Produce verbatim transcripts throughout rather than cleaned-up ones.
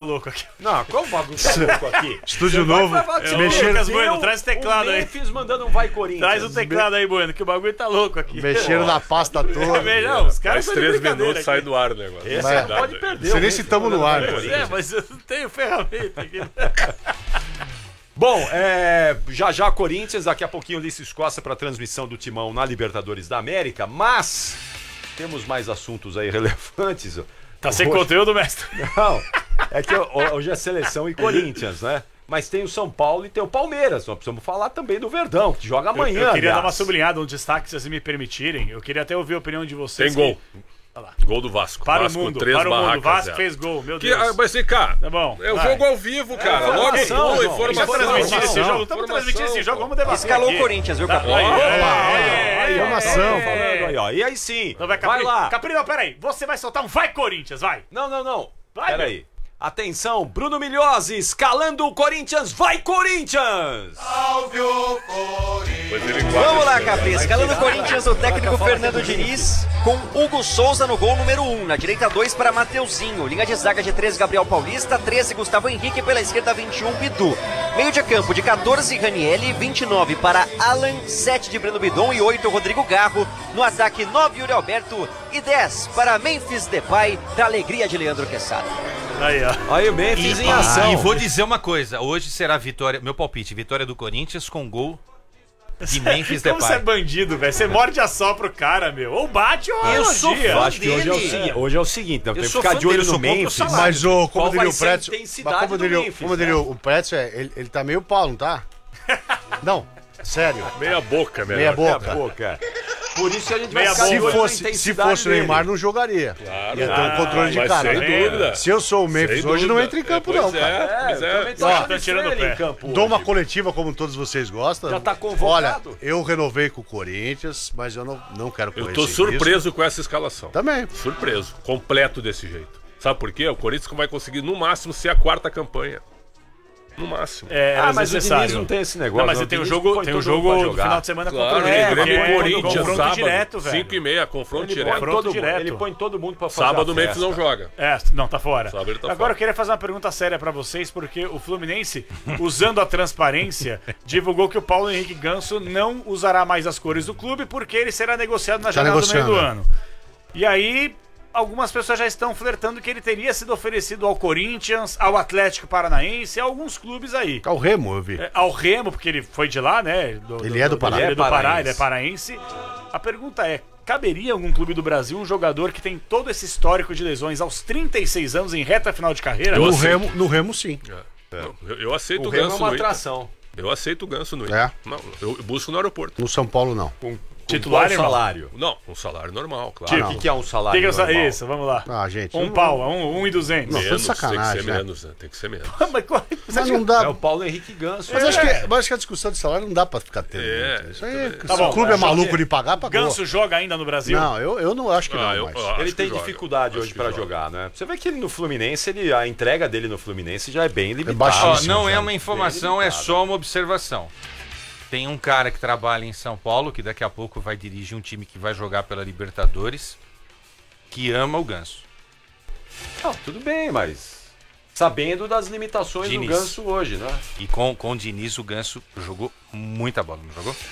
louco aqui. Não, qual bagulho tá louco aqui? Estúdio novo. É, Lucas Bueno, traz o teclado aí. Memphis mandando um vai Corinthians. Traz o teclado aí, Bueno, que o bagulho tá louco aqui. Mexeram na pasta toda. É, não, os caras Mais estão de três brincadeira minutos aqui. sai do ar o negócio. Esse Mas- não pode perder. Você o nem se Memphis tamo no mandando ar, vai né? Corinthians. É, mas eu não tenho ferramenta aqui. Bom, é, já já Corinthians, daqui a pouquinho Ulisses Costa para transmissão do Timão na Libertadores da América, mas temos mais assuntos aí relevantes. Tá sem Hoje- conteúdo, mestre? Não, é que hoje é seleção e Corinthians, né? Mas tem o São Paulo e tem o Palmeiras. Nós precisamos falar também do Verdão, que joga amanhã. Eu, eu queria aliás. dar uma sublinhada, um destaque, se vocês me permitirem. Eu queria até ouvir a opinião de vocês. Tem gol. que- Olha lá. Gol do Vasco. Para Vasco o mundo, três para o mundo. barracas Vasco zero. fez gol, meu Que, Deus. ah, mas vem cá. Tá bom, É o vai. jogo ao vivo, cara. Logo informação, gol, João. Vamos informação. transmitir esse informação. jogo, estamos transmitindo esse jogo, vamos debater Escalou aqui. o Corinthians, viu, Tá, Capô? aí, Olha é, lá, é, olha, é, aí, é, informação. é, Falando aí, ó. E aí sim. Então vai, vai Capri. lá. Capri, não, peraí. Você vai soltar um vai Corinthians, vai. Não, não, não. Vai, Peraí. Atenção, Bruno Milhozzi, escalando o Corinthians. Vai, Corinthians! Pois ele guarda Vamos lá, esse Capri. Escalando o Corinthians, o técnico Fernando Diniz, com Hugo Souza no gol número um. Na direita, dois para Mateuzinho. Linha de zaga de treze, Gabriel Paulista. treze, Gustavo Henrique. Pela esquerda, vinte e um, Bidu. Meio de campo de quatorze, Ranielli. vinte e nove para Alan. sete de Breno Bidon e oito, Rodrigo Garro. No ataque, nove, Yuri Alberto. E dez para Memphis Depay, da alegria de Leandro Quesada. Aí, ó. Aí o Memphis E, em ação. e vou dizer uma coisa, hoje será vitória, meu palpite, vitória do Corinthians com gol de Memphis Como você é Depay. bandido, velho. Você morde a só pro cara, meu. Ou bate ou Eu sou elogia. Eu acho que hoje é, o dele. segui- hoje é o seguinte, nós Eu temos que sou ficar fã de olho dele, eu no sou contra o Memphis. salário. Mas o, como Qual vai diria o ser a Pretzel, intensidade mas como do diria, Memphis, como né? diria o Pretzel, é, ele, ele tá meio pau, não tá? Não, sério. Meia boca, melhor. Meia Meia boca. boca. Por isso que a gente vai Meia ficar de Se olho na fosse, se intensidade fosse o dele. Neymar, não jogaria. Claro. Ia ter um controle de Mas cara. sem dúvida. Se eu sou o Memphis Sem hoje, não dúvida. entra em campo, É, pois não, cara. É, É, pois eu é. também tô Ó, achando tá tirando estranho o ele pé. em campo Dou uma hoje. coletiva como todos vocês gostam. Já tá Olha, convocado. eu renovei com o Corinthians, mas eu não, não quero correr Eu tô esse surpreso com essa escalação. risco. Também. Surpreso. Completo desse jeito. Sabe por quê? O Corinthians vai conseguir, no máximo, ser a quarta campanha. No máximo. É, era Ah, mas o necessário. Diniz não tem esse negócio. Não, mas não. tem o Diniz jogo, põe tem o todo jogo mundo pra do jogar. final de semana Claro, contra o é, Grêmio, Grêmio que e é Corinthians, confronto sábado. direto, velho. cinco e meia, confronto Ele põe, direto. Confronto todo, direto. ele põe todo mundo pra fazer Sábado a o Memphis festa. não joga. É, não, tá fora. Sábado ele tá Agora fora. eu queria fazer uma pergunta séria pra vocês, porque o Fluminense, usando a transparência, divulgou que o Paulo Henrique Ganso não usará mais as cores do clube porque ele será negociado na Tá janela do meio do negociando. ano. E aí, algumas pessoas já estão flertando que ele teria sido oferecido ao Corinthians, ao Atlético Paranaense, a alguns clubes aí. Ao Remo, eu vi. É, ao Remo, porque ele foi de lá, né? Ele é do Pará. Ele é do Pará, Paraense. ele é paraense. A pergunta é, caberia em algum clube do Brasil um jogador que tem todo esse histórico de lesões aos trinta e seis anos em reta final de carreira? Eu No aceito. Remo, no Remo, sim. Eu, eu aceito O o, Remo é Ganso uma no Inter. atração. Eu aceito o Ganso no Inter. É? Não, eu busco no aeroporto. No São Paulo, não. Com, Titular, com qual irmão? salário? Não, um salário normal, claro. O que, que é um salário Tem que eu normal? Isso, vamos lá. Ah, gente. Um não- pau, um, um e duzentos. Não, foi Menos, sacanagem, tem que ser né? menos, né? Tem que ser menos. Mas qual- Mas não dá. É o Paulo Henrique Ganso. Mas acho, que, mas acho que a discussão de salário não dá pra ficar tendo. É, muito. Isso aí, Tá se bom, o clube é joga- maluco de pagar, pagou. Ganso joga ainda no Brasil? Não, eu, eu não acho que não, Ah, eu- mais. eu acho Ele que tem joga. dificuldade Acho hoje que pra joga. jogar, né? Você vê que ele no Fluminense, ele, a entrega dele no Fluminense já é bem limitada. baixíssimo. Ó, não é já. uma informação, é só uma observação. Tem um cara que trabalha em São Paulo, que daqui a pouco vai dirigir um time que vai jogar pela Libertadores, que ama o Ganso. Não, tudo bem, mas sabendo das limitações Diniz. do Ganso hoje, né? E com, com o Diniz, o Ganso jogou muita bola, não jogou?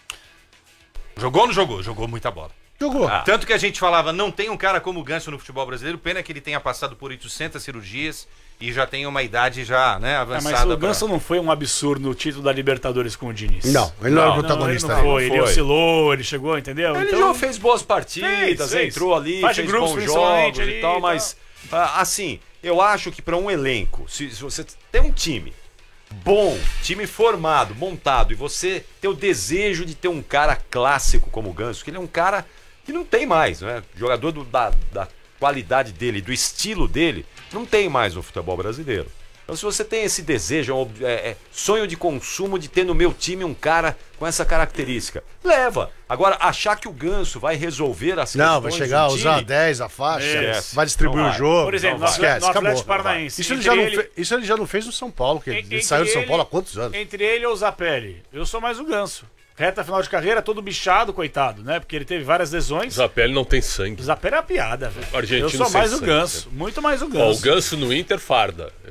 Jogou ou não jogou? Jogou muita bola. Jogou. Ah. Tanto que a gente falava, não tem um cara como o Ganso no futebol brasileiro, pena que ele tenha passado por oitocentas cirurgias e já tem uma idade já, né, É, avançada. mas o pra- Ganso não foi um absurdo no título da Libertadores com o Diniz. Não, ele não, era Não, protagonista. Ele não não. foi, ele foi. oscilou, ele chegou, entendeu? Ele Então, já fez boas partidas, Fez, fez. entrou ali, Faz de fez grupos, bons principalmente jogos ali e e tal, tal. mas ah, assim, eu acho que pra um elenco, se, se você tem um time bom, time formado, montado, e você ter o desejo de ter um cara clássico como o Ganso, que ele é um cara que não tem mais, né? Jogador do- da, da qualidade dele, do estilo dele, não tem mais no futebol brasileiro. Então, se você tem esse desejo, é um ob- é, é sonho de consumo de ter no meu time um cara com essa característica, leva. Agora, achar que o Ganso vai resolver as Não, vai questões chegar a do usar time, dez a faixa, Esquece. vai distribuir Não o vai. jogo. Por exemplo, Não, no esquece, Atlético- no acabou. Atlético Paranaense, Isso ele, entre já não ele- fe- isso ele já não fez no São Paulo, que ele Entre saiu do São ele- Paulo há quantos anos? Entre ele e o Zapelli, eu sou mais o Ganso. Reta final de carreira, todo bichado, coitado, né? Porque ele teve várias lesões. Zapelli não tem sangue. O Zapelli é uma piada, velho. Argentino Eu sou sem mais o sangue, Ganso, muito mais o Ó, o Ganso. Ganso no Inter farda.